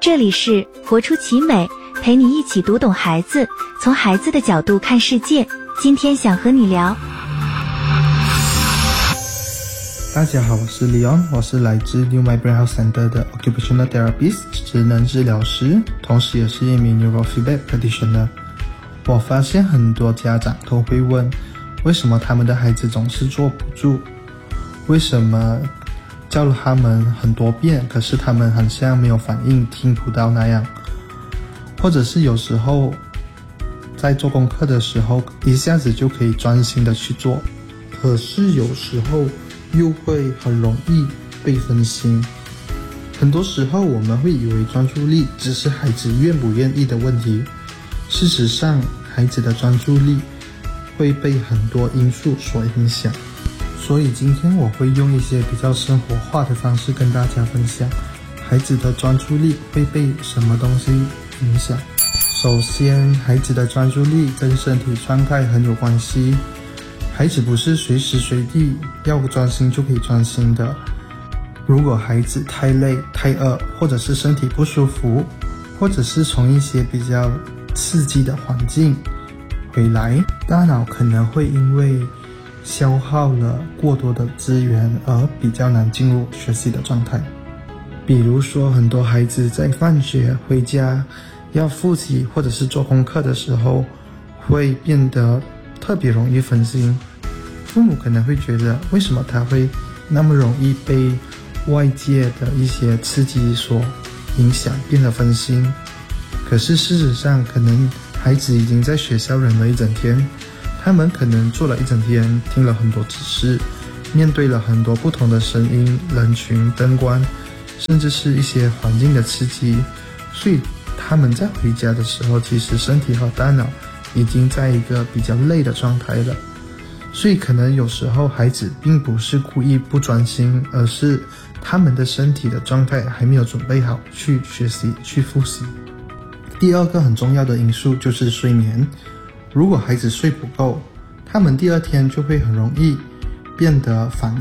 这里是活出奇美，陪你一起读懂孩子，从孩子的角度看世界。今天想和你聊。 大家好，我是 Leon， 我是来自 New My Brain Health Center 的 Occupational Therapist 职能治疗师，同时也是一名 Neurofeedback Practitioner。我发现很多家长都会问，为什么他们的孩子总是坐不住？为什么叫了他们很多遍，可是他们好像没有反应，听不到那样？或者是有时候在做功课的时候，一下子就可以专心的去做，可是有时候又会很容易被分心。很多时候我们会以为专注力只是孩子愿不愿意的问题，事实上孩子的专注力会被很多因素所影响。所以今天我会用一些比较生活化的方式跟大家分享，孩子的专注力会被什么东西影响。首先，孩子的专注力跟身体状态很有关系。孩子不是随时随地要专心就可以专心的。如果孩子太累、太饿，或者是身体不舒服，或者是从一些比较刺激的环境回来，大脑可能会因为消耗了过多的资源而比较难进入学习的状态。比如说，很多孩子在放学回家要复习或者是做功课的时候，会变得特别容易分心。父母可能会觉得，为什么他会那么容易被外界的一些刺激所影响，变得分心？可是事实上，可能孩子已经在学校忍了一整天，他们可能做了一整天，听了很多指示，面对了很多不同的声音、人群、灯光，甚至是一些环境的刺激，所以他们在回家的时候，其实身体和大脑已经在一个比较累的状态了。所以可能有时候孩子并不是故意不专心，而是他们的身体的状态还没有准备好去学习、去复习。第二个很重要的因素就是睡眠。如果孩子睡不够，他们第二天就会很容易变得反